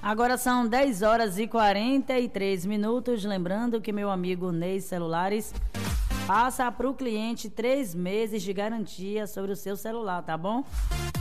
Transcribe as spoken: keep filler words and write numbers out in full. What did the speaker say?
Agora são dez horas e quarenta e três minutos. Lembrando que meu amigo Ney Celulares passa para o cliente três meses de garantia sobre o seu celular, tá bom?